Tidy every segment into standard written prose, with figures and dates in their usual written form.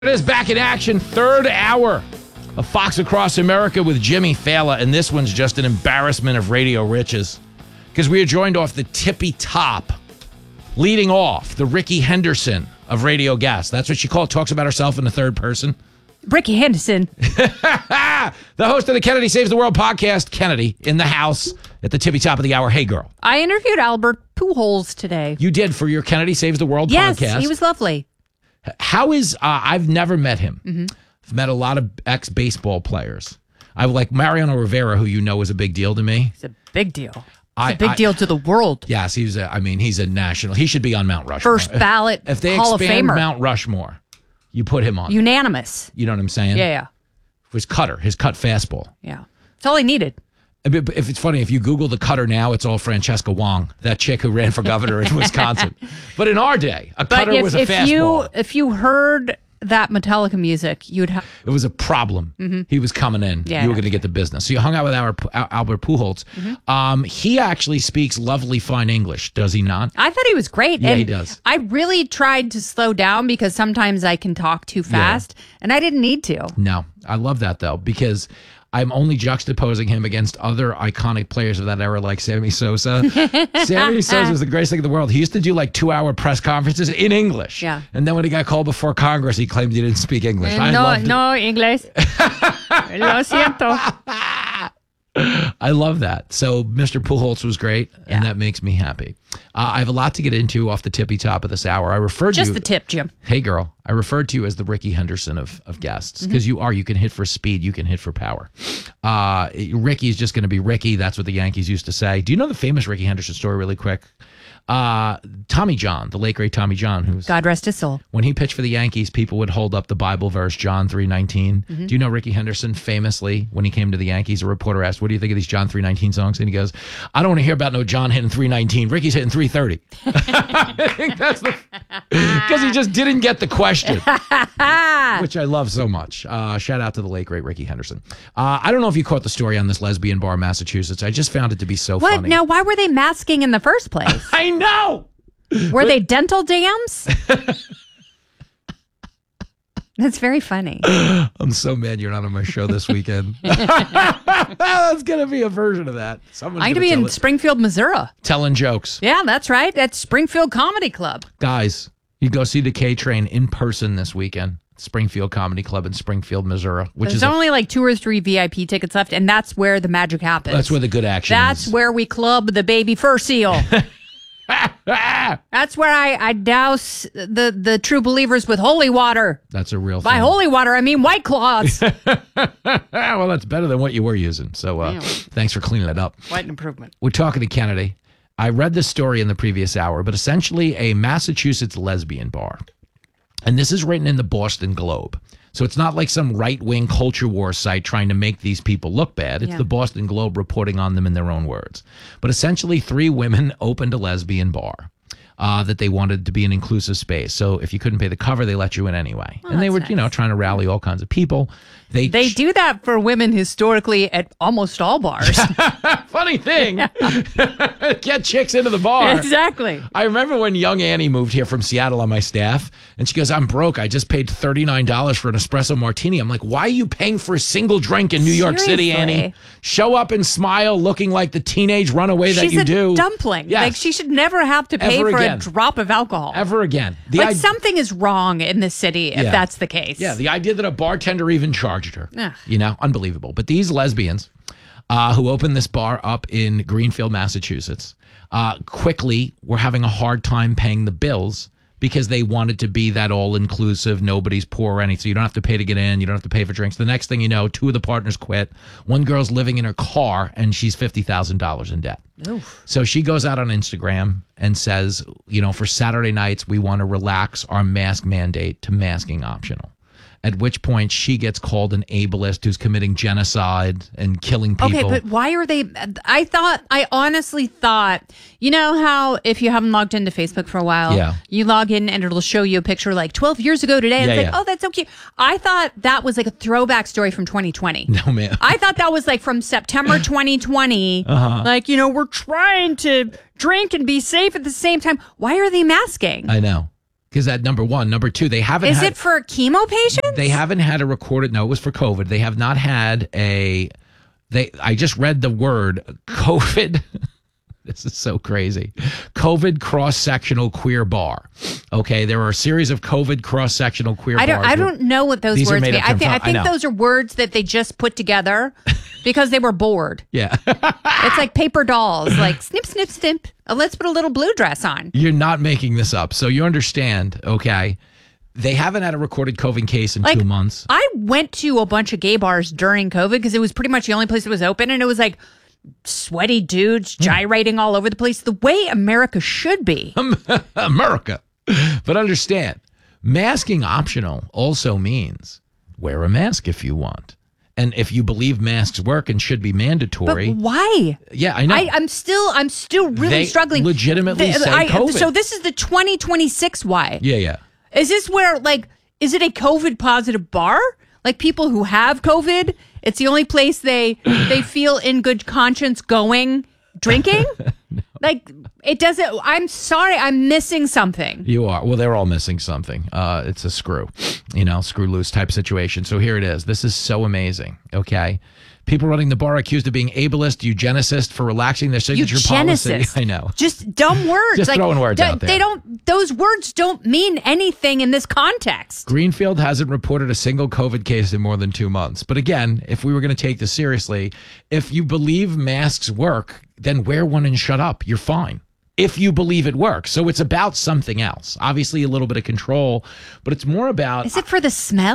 It is back in action, third hour of Fox Across America with Jimmy Fallon, and this one's just an embarrassment of radio riches because we are joined off the tippy top, leading off the Ricky Henderson of radio guests. That's what she talks about herself in the third person. Ricky Henderson. The host of the Kennedy Saves the World podcast, Kennedy, in the house at the tippy top of the hour. Hey, girl. I interviewed Albert Pujols today. You did for your Kennedy Saves the World podcast. Yes, he was lovely. How is, I've never met him. Mm-hmm. I've met a lot of ex-baseball players. I like Mariano Rivera, who you know is a big deal to me. It's a big deal. It's a big deal to the world. Yes, he's a national. He should be on Mount Rushmore. First ballot if they Hall of expand Famer. Mount Rushmore, you put him on. Unanimous. You know what I'm saying? Yeah. His cut fastball. Yeah. That's all he needed. If it's funny, if you Google the cutter now, it's all Francesca Wong, that chick who ran for governor in Wisconsin. But in our day, cutter was a fastball. If you heard that Metallica music, you'd have... It was a problem. Mm-hmm. He was coming in. Yeah, you were going to get the business. So you hung out with Albert Pujols. Mm-hmm. He actually speaks lovely, fine English, does he not? I thought he was great. Yeah, and he does. I really tried to slow down because sometimes I can talk too fast, and I didn't need to. No, I love that, though, because... I'm only juxtaposing him against other iconic players of that era, like Sammy Sosa. Sammy Sosa was the greatest thing in the world. He used to do like 2-hour press conferences in English. Yeah. And then when he got called before Congress, he claimed he didn't speak English. I loved it. No, English. Lo siento. I love that. So Mr. Pujols was great, and that makes me happy. I have a lot to get into off the tippy top of this hour. I referred to you. Just the tip, Jim. Hey, girl. I referred to you as the Ricky Henderson of guests because you are. You can hit for speed. You can hit for power. Ricky's just going to be Ricky. That's what the Yankees used to say. Do you know the famous Ricky Henderson story really quick? Tommy John, the late great Tommy John, who's God rest his soul. When he pitched for the Yankees, people would hold up the Bible verse John 3:19. Mm-hmm. Do you know Ricky Henderson famously, when he came to the Yankees, a reporter asked, "What do you think of these John 3:19 songs?" And he goes, "I don't want to hear about no John hitting 3:19. Ricky's hitting 3:30." I think that's because he just didn't get the question, which I love so much. Shout out to the late great Ricky Henderson. I don't know if you caught the story on this lesbian bar in Massachusetts. I just found it to be so funny. Now, why were they masking in the first place? I know. Were they dental dams? That's very funny. I'm so mad you're not on my show this weekend. That's going to be a version of that. I'm going to be in Springfield, Missouri. Telling jokes. Yeah, that's right. That's Springfield Comedy Club. Guys, you go see the K-Train in person this weekend. Springfield Comedy Club in Springfield, Missouri. There's only like 2 or 3 VIP tickets left, and that's where the magic happens. That's where the good action is. That's where we club the baby fur seal. That's where I douse the true believers with holy water. That's a real thing. By holy water, I mean White Claws. Well, that's better than what you were using. So thanks for cleaning it up. Quite an improvement. We're talking to Kennedy. I read this story in the previous hour, but essentially a Massachusetts lesbian bar. And this is written in the Boston Globe. So it's not like some right-wing culture war site trying to make these people look bad. It's the Boston Globe reporting on them in their own words. But essentially 3 women opened a lesbian bar that they wanted to be an inclusive space. So if you couldn't pay the cover, they let you in anyway. And they were, nice. Trying to rally all kinds of people. They do that for women historically at almost all bars. Funny thing. Get chicks into the bar. Exactly. I remember when young Annie moved here from Seattle on my staff, and she goes, "I'm broke. I just paid $39 for an espresso martini." I'm like, why are you paying for a single drink in New York City, Annie? Show up and smile looking like the teenage runaway that you do. She's a dumpling. Yes. Like, she should never have to pay for a drop of alcohol. Ever again. Something is wrong in this city if that's the case. Yeah, the idea that a bartender even charged her. Unbelievable. But these lesbians who opened this bar up in Greenfield, Massachusetts, quickly were having a hard time paying the bills because they wanted to be that all-inclusive, nobody's poor or anything. So you don't have to pay to get in. You don't have to pay for drinks. The next thing you know, 2 of the partners quit. One girl's living in her car, and she's $50,000 in debt. Oof. So she goes out on Instagram and says, for Saturday nights, we want to relax our mask mandate to masking optional. At which point she gets called an ableist who's committing genocide and killing people. Okay, but why are they... I honestly thought, you know how if you haven't logged into Facebook for a while, you log in and it'll show you a picture like 12 years ago today. And it's like, oh, that's so cute. I thought that was like a throwback story from 2020. No, man. I thought that was like from September 2020. Like, we're trying to drink and be safe at the same time. Why are they masking? I know. Because that number one. Number two, they haven't Is it for chemo patients? They haven't had a recorded, no, it was for COVID. They have not had I just read the word COVID. This is so crazy. COVID cross-sectional queer bar. Okay, there are a series of COVID cross-sectional queer bars. I don't know what those words mean. I think those are words that they just put together because they were bored. Yeah. It's like paper dolls, like snip, snip, snip. Let's put a little blue dress on. You're not making this up. So you understand, okay? They haven't had a recorded COVID case in 2 months. I went to a bunch of gay bars during COVID because it was pretty much the only place that was open, and it was like sweaty dudes gyrating all over the place, the way America should be. America. But understand, masking optional also means wear a mask if you want. And if you believe masks work and should be mandatory. But why? Yeah, I know. I'm still really struggling. Legitimately say COVID. So this is the 2026 why. Yeah. Is this where, is it a COVID positive bar? Like people who have COVID, it's the only place they feel in good conscience going drinking? No. Like, it doesn't, I'm sorry, I'm missing something. You are. Well, they're all missing something. It's a screw loose type situation. So here it is. This is so amazing. Okay. People running the bar accused of being ableist, eugenicist for relaxing their signature policy. I know. Just dumb words. Just throwing words out there. Those words don't mean anything in this context. Greenfield hasn't reported a single COVID case in more than 2 months. But again, if we were going to take this seriously, if you believe masks work, then wear one and shut up. You're fine. If you believe it works. So it's about something else. Obviously a little bit of control, but it's more about... Is it for the smell?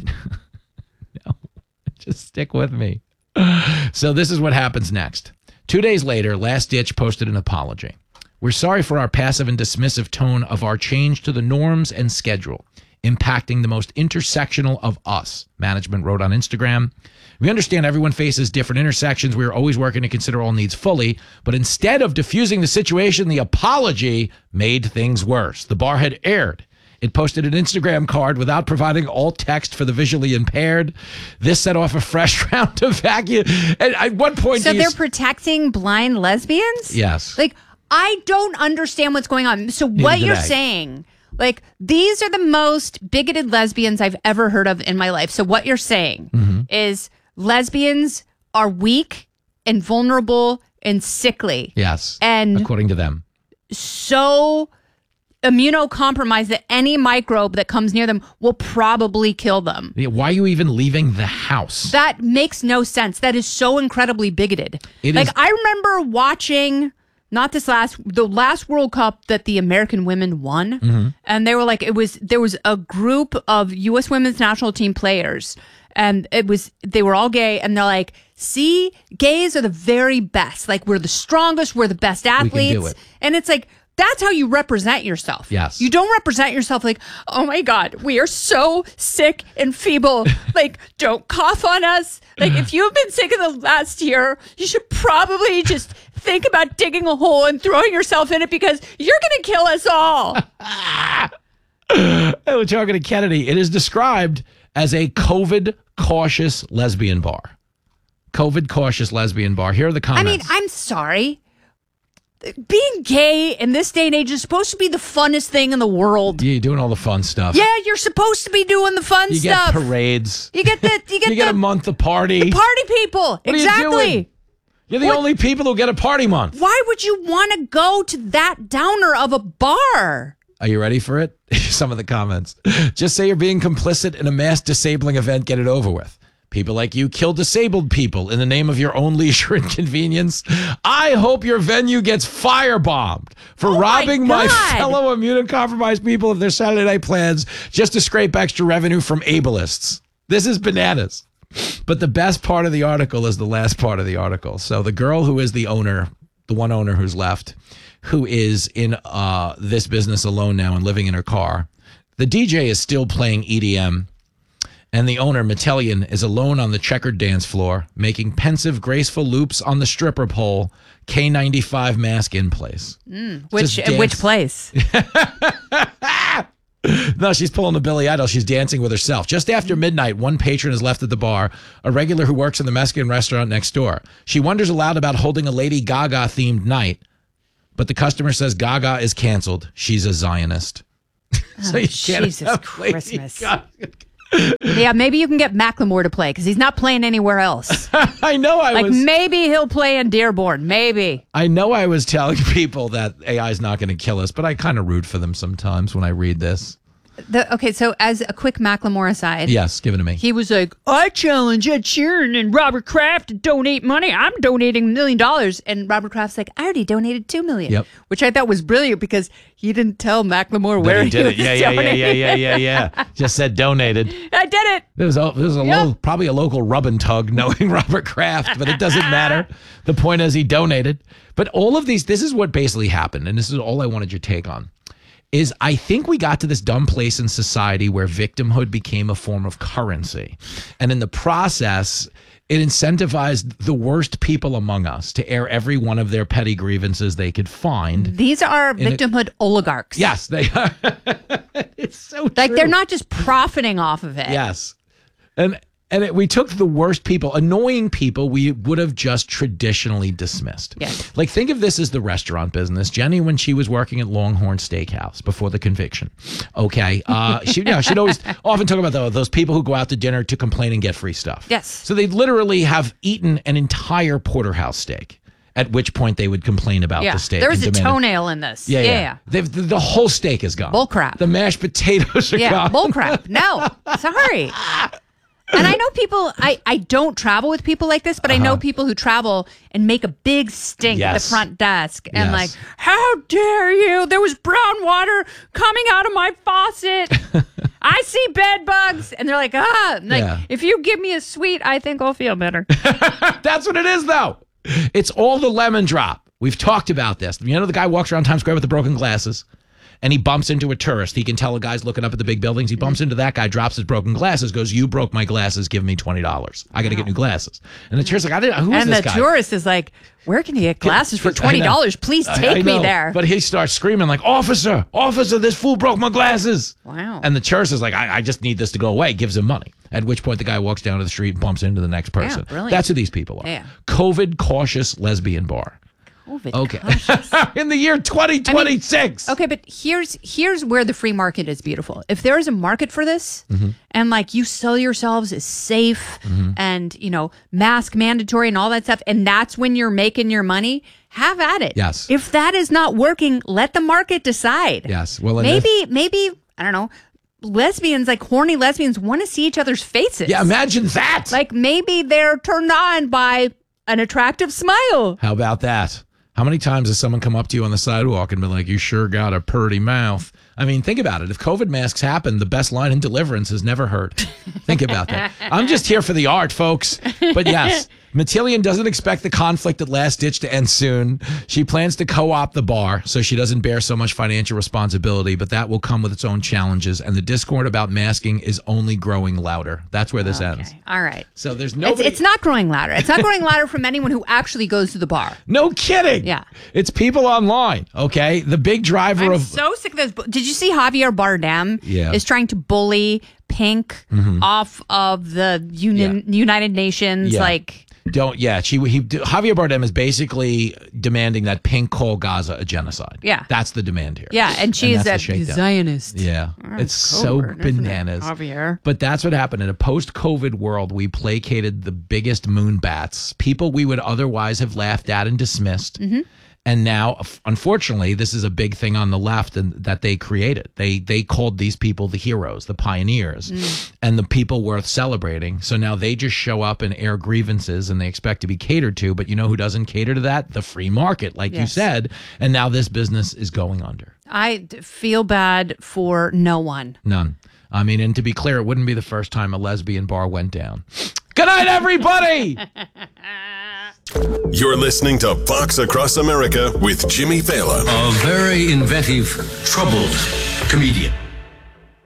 No. Just stick with me. So this is what happens next. 2 days later, Last Ditch posted an apology. We're sorry for our passive and dismissive tone of our change to the norms and schedule, impacting the most intersectional of us, management wrote on Instagram. We understand everyone faces different intersections. We are always working to consider all needs fully, but instead of diffusing the situation, the apology made things worse. The bar had aired. It posted an Instagram card without providing alt text for the visually impaired. This set off a fresh round of vacuum. And at one point... So they're protecting blind lesbians? Yes. Like, I don't understand what's going on. So what you're saying, like, these are the most bigoted lesbians I've ever heard of in my life. So what you're saying is lesbians are weak and vulnerable and sickly. Yes. And according to them. So... immunocompromised that any microbe that comes near them will probably kill them. Why are you even leaving the house? That makes no sense. That is so incredibly bigoted. I remember watching the last World Cup that the American women won, and they were like, there was a group of U.S. women's national team players, and they were all gay, and they're like, see, gays are the very best. Like, we're the strongest, we're the best athletes. We can do it. And it's like, that's how you represent yourself. Yes. You don't represent yourself like, oh my God, we are so sick and feeble. Like, don't cough on us. Like, if you've been sick in the last year, you should probably just think about digging a hole and throwing yourself in it because you're going to kill us all. We're talking to Kennedy. It is described as a COVID cautious lesbian bar. COVID cautious lesbian bar. Here are the comments. I mean, I'm sorry. Being gay in this day and age is supposed to be the funnest thing in the world. Yeah, you're doing all the fun stuff. Yeah, you're supposed to be doing the fun stuff. You get parades. You get a month of party. The party people. What exactly. Are you doing? You're the only people who get a party month. Why would you want to go to that downer of a bar? Are you ready for it? Some of the comments. Just say you're being complicit in a mass disabling event. Get it over with. People like you kill disabled people in the name of your own leisure and convenience. I hope your venue gets firebombed for robbing my fellow immunocompromised people of their Saturday night plans just to scrape extra revenue from ableists. This is bananas. But the best part of the article is the last part of the article. So the girl who is the owner, the one owner who's left, who is in this business alone now and living in her car, the DJ is still playing EDM. And the owner, Metellian, is alone on the checkered dance floor, making pensive, graceful loops on the stripper pole, K95 mask in place. Which place? No, she's pulling the Billy Idol. She's dancing with herself. Just after midnight, one patron is left at the bar, a regular who works in the Mexican restaurant next door. She wonders aloud about holding a Lady Gaga-themed night, but the customer says Gaga is canceled. She's a Zionist. So you can't Jesus Christmas. Yeah, maybe you can get Macklemore to play because he's not playing anywhere else. I know maybe he'll play in Dearborn. Maybe. I know I was telling people that AI is not going to kill us, but I kind of root for them sometimes when I read this. Okay, so as a quick Macklemore aside. Yes, give it to me. He was like, I challenge Ed Sheeran and Robert Kraft to donate money. I'm donating $1 million. And Robert Kraft's like, I already donated $2 million. Yep. Which I thought was brilliant because he didn't tell Macklemore where he did it. Yeah. Just said donated. I did it. There's a probably a local rub and tug knowing Robert Kraft, but it doesn't matter. The point is he donated. But all of these, this is what basically happened. And this is all I wanted your take on. Is I think we got to this dumb place in society where victimhood became a form of currency. And in the process, it incentivized the worst people among us to air every one of their petty grievances they could find. These are victimhood oligarchs. Yes, they are. It's so like true. They're not just profiting off of it. Yes. We took the worst people, annoying people we would have just traditionally dismissed. Yes. Like, think of this as the restaurant business. Jenny, when she was working at Longhorn Steakhouse before the conviction, okay, she'd always often talk about those people who go out to dinner to complain and get free stuff. Yes. So they'd literally have eaten an entire porterhouse steak. At which point they would complain about the steak. There was a toenail in this. Yeah. The whole steak is gone. Bullcrap. The mashed potatoes are gone. Bullcrap. No, sorry. And I know people, I don't travel with people like this, but I know people who travel and make a big stink at the front desk. And like, how dare you? There was brown water coming out of my faucet. I see bed bugs. And they're like, if you give me a sweet, I think I'll feel better. That's what it is, though. It's all the lemon drop. We've talked about this. You know, the guy walks around Times Square with the broken glasses. And he bumps into a tourist. He can tell a guy's looking up at the big buildings. He bumps into that guy, drops his broken glasses, goes, you broke my glasses, give me $20. I got to get new glasses. And the tourist's like, who is this guy? And the tourist is like, where can you get glasses for $20? Please take me there. But he starts screaming like, officer, this fool broke my glasses. Wow. And the tourist is like, I just need this to go away. Gives him money. At which point the guy walks down to the street and bumps into the next person. Yeah, brilliant. That's who these people are. Yeah. COVID cautious lesbian bar. Okay. In the year 2026. Okay, but here's where the free market is beautiful. If there is a market for this, and like you sell yourselves as safe and mask mandatory and all that stuff, and that's when you're making your money, have at it. Yes. If that is not working, let the market decide. Yes. Well, maybe I don't know. Lesbians, like horny lesbians, want to see each other's faces. Yeah, imagine that. Like maybe they're turned on by an attractive smile. How about that? How many times has someone come up to you on the sidewalk and been like, you sure got a purty mouth? I mean, think about it. If COVID masks happen, the best line in Deliverance is never heard. Think about that. I'm just here for the art, folks. But yes, Matillion doesn't expect the conflict at Last Ditch to end soon. She plans to co-opt the bar so she doesn't bear so much financial responsibility, but that will come with its own challenges. And the discord about masking is only growing louder. That's where this ends. All right. So there's nobody. It's not growing louder. It's not growing louder from anyone who actually goes to the bar. No kidding. Yeah. It's people online. Okay. The big driver I'm so sick of this. Did you see Javier Bardem is trying to bully Pink off of the United Nations? Javier Bardem is basically demanding that Pink call Gaza a genocide. Yeah. That's the demand here. Yeah, and she's a Zionist. Yeah. It's so bananas. Javier. But that's what happened. In a post-COVID world, we placated the biggest moon bats, people we would otherwise have laughed at and dismissed. And now, unfortunately, this is a big thing on the left and that they created. They called these people the heroes, the pioneers, and the people worth celebrating. So now they just show up and air grievances and they expect to be catered to. But you know who doesn't cater to that? The free market, like you said. And now this business is going under. I feel bad for no one. None. I mean, and to be clear, it wouldn't be the first time a lesbian bar went down. Good night, everybody! You're listening to Fox Across America with Jimmy Fallon. A very inventive, troubled comedian.